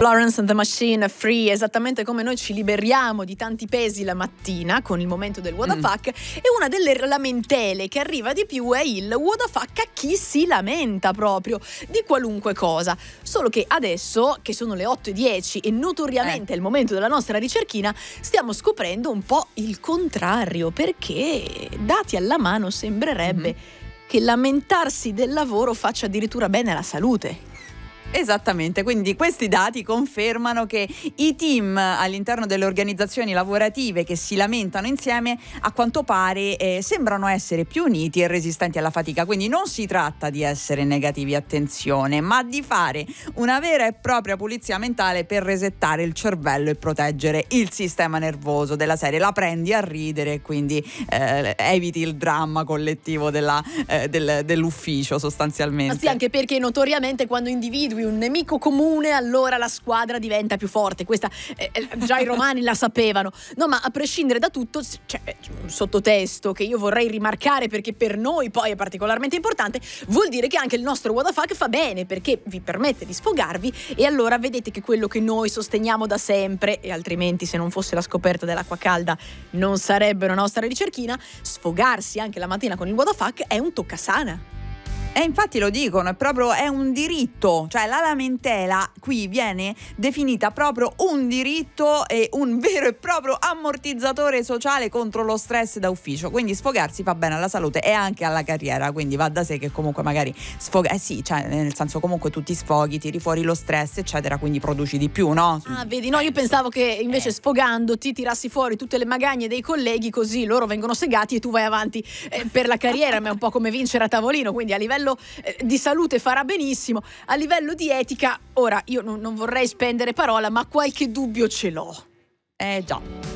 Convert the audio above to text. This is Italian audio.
Florence and the Machine, Free, esattamente come noi ci liberiamo di tanti pesi la mattina con il momento del what the fuck, e una delle lamentele che arriva di più è il what the fuck a chi si lamenta proprio di qualunque cosa. Solo che adesso, che sono le 8:10 e notoriamente è il momento della nostra ricerchina, stiamo scoprendo un po' il contrario, perché dati alla mano sembrerebbe che lamentarsi del lavoro faccia addirittura bene alla salute. Esattamente, quindi questi dati confermano che i team all'interno delle organizzazioni lavorative che si lamentano insieme a quanto pare sembrano essere più uniti e resistenti alla fatica. Quindi non si tratta di essere negativi, attenzione, ma di fare una vera e propria pulizia mentale per resettare il cervello e proteggere il sistema nervoso. Della serie la prendi a ridere, quindi eviti il dramma collettivo dell'ufficio sostanzialmente. Ma sì, anche perché notoriamente quando individui un nemico comune, allora la squadra diventa più forte. Questa già i romani la sapevano. No, ma a prescindere da tutto, c'è un sottotesto che io vorrei rimarcare, perché per noi poi è particolarmente importante. Vuol dire che anche il nostro what the fuck fa bene, perché vi permette di sfogarvi, e allora vedete che quello che noi sosteniamo da sempre, e altrimenti se non fosse la scoperta dell'acqua calda non sarebbe una nostra ricerchina, sfogarsi anche la mattina con il what the fuck è un toccasana. E infatti lo dicono, è un diritto, cioè la lamentela qui viene definita proprio un diritto e un vero e proprio ammortizzatore sociale contro lo stress da ufficio. Quindi sfogarsi fa bene alla salute e anche alla carriera, quindi va da sé che comunque magari nel senso, comunque tu ti sfoghi, tiri fuori lo stress eccetera, quindi produci di più, no? Ah, vedi, no, io pensavo che invece sfogandoti tirassi fuori tutte le magagne dei colleghi, così loro vengono segati e tu vai avanti per la carriera, ma è un po' come vincere a tavolino, quindi a livello di salute farà benissimo. A livello di etica, ora io non vorrei spendere parola, ma qualche dubbio ce l'ho. Già.